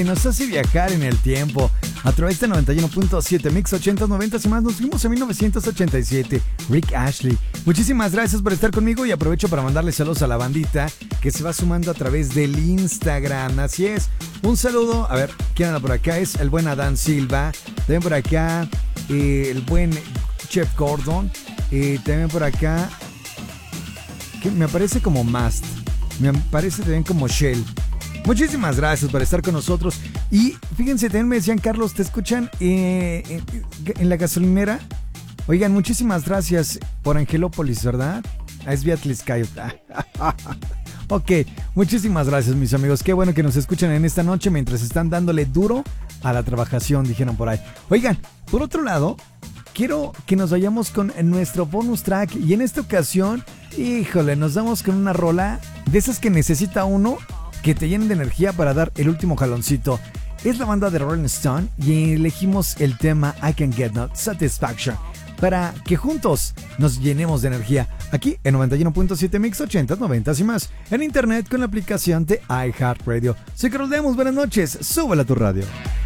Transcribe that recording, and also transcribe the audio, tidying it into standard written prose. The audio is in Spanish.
Nos hace viajar en el tiempo a través de 91.7 Mix 80, 90 y más. Nos fuimos en 1987. Rick Ashley. Muchísimas gracias por estar conmigo y aprovecho para mandarle saludos a la bandita que se va sumando a través del Instagram. Así es. Un saludo. A ver, ¿quién anda por acá? Es el buen Adán Silva. También por acá el buen Chef Gordon. También por acá que me aparece como Mast. Me aparece también como Shell. Muchísimas gracias por estar con nosotros. Y fíjense, también me decían, Carlos, ¿te escuchan en la gasolinera? Oigan, muchísimas gracias por Angelópolis, ¿verdad? Es Beatriz Cayota. Ok, muchísimas gracias, mis amigos. Qué bueno que nos escuchan en esta noche mientras están dándole duro a la trabajación, dijeron por ahí. Oigan, por otro lado, quiero que nos vayamos con nuestro bonus track. Y en esta ocasión, híjole, nos vamos con una rola de esas que necesita uno que te llenen de energía para dar el último jaloncito. Es la banda de Rolling Stone y elegimos el tema I Can Get No Satisfaction para que juntos nos llenemos de energía aquí en 91.7 Mix 80, 90 y más en internet con la aplicación de iHeartRadio. Soy Carlos Lemos, buenas noches, súbela a tu radio.